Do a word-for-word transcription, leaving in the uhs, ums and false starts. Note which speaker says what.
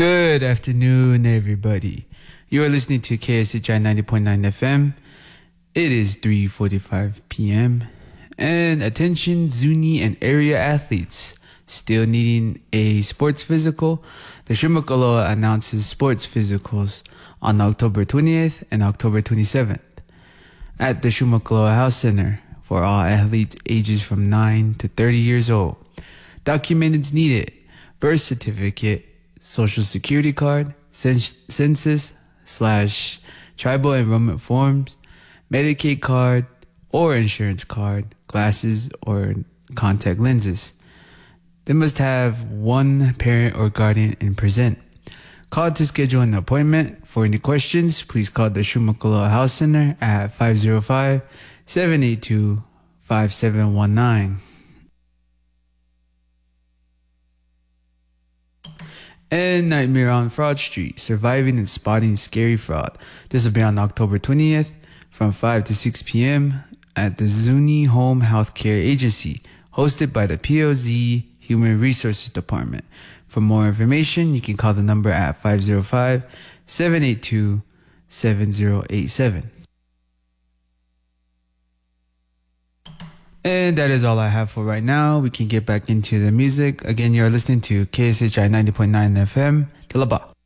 Speaker 1: Good afternoon, everybody. You are listening to K S H I ninety point nine F M. It is three forty-five p.m. And attention, Zuni and area athletes still needing a sports physical. The Shumakaloa announces sports physicals on October twentieth and October twenty-seventh at the Shumakaloa House Center for all athletes ages from nine to thirty years old. Documents needed: birth certificate, social security card, cens- census slash tribal enrollment forms, Medicaid card or insurance card, glasses or contact lenses. They must have one parent or guardian in present. Call to schedule an appointment. For any questions, please call the Shumakaloa House Center at five oh five, seven eight two, five seven one nine. And Nightmare on Fraud Street, surviving and spotting scary fraud. This will be on October twentieth from five to six p.m. at the Zuni Home Healthcare Agency, hosted by the P O Z Human Resources Department. For more information, you can call the number at five oh five, seven eight two, seven oh eight seven. And that is all I have for right now. We can get back into the music. Again, you're listening to K S H I ninety point nine F M, Talaba.